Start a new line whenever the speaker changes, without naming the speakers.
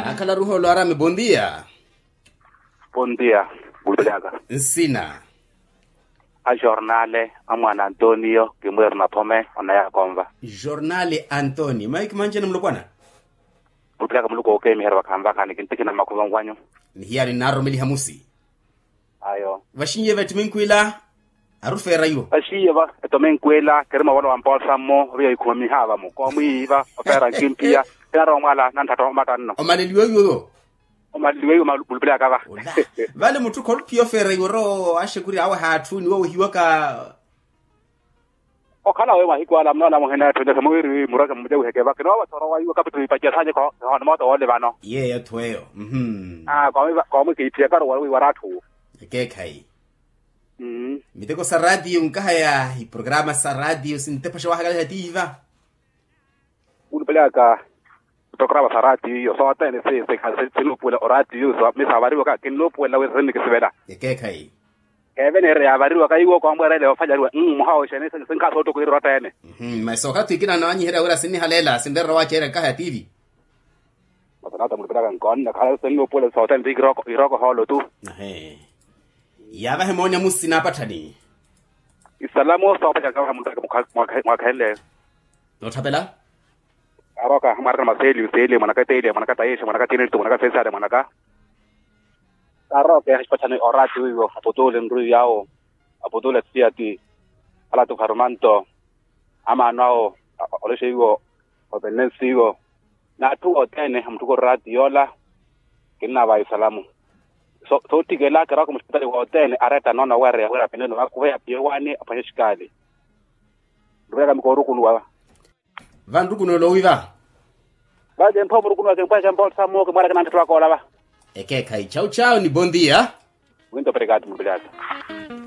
Akala ruho lo arame, bom dia.
Bom dia, Bulbelaga.
Nsina.
A jornale, a mwana Antonio, que muere na pome, onaya komva.
Jornale Antonio. Mike manchana mlokwana?
Bulbelaga mluko okay, miherwa kamba, kanikinti kina makuwa mwanyo.
Nihiyari naro meli hamusi.
Ayo.
Vashinye vatiminkwila, arufera yo.
Ashiye ba, etomenkwela, kerema wala wampolsa mo, ria ikumi hava mo. Kwa mwiva, opera nkimpia, kena rongwala, nantato matano.
Omaleliwe yo.
Omaliliwe yo Bulbelaga ba.
Ola. Vale mutu kolpio fera yoro, ashekuri awa hatu, niwa hiwaka...
Okala wewe hikwala mnana muhena twende samwiri muraka muje uhekeba kino watoro wayiwa kapitu ipaje sanje ko hono moto ole bano
ye yatweyo
kwa mwe kitia karo wali waratu
kai miteko sa radio nkahaya hi programa sa radio sintepasha wahaga hativa
Bulbelaga programa sa radio so atene se sinu pula radio so misa bari waka kino pula we sene kisibela
kai
Even area bari waka iwo kwa mbere le ofajari muhawo shene sinka soto ku irota ene
masoka tikina na wanyi hera ura sini halela sindera wachera kahaya TV
Matanata Bulbelaga nkonna kala sinu pula so atene iroko holo tu
Yaba hemonya musina patani
Isalamu so paja kama mutaka mwakaele
Notabela
Aroka marka maseli useli manaka tele manaka taisha manaka tine tu manaka fesa de manaka Aroka hashpachane orati wiwo apotole ndru yao apotole siati ala tu farmanto ama nao oleshe wiwo openensi wiwo na tu otene mtuko radiola kinna ba isalamu so tigela kara ko mustari otene areta nona wera peneno akuya piewani apashikali Ndubeka mikoru kunwa
Vandu kuno wiva
Baje mpomuru kuno kempasha mpol samo ke mara kana twa kola ba
kai chau chau ni bom dia
Muito obrigado Bulbelaga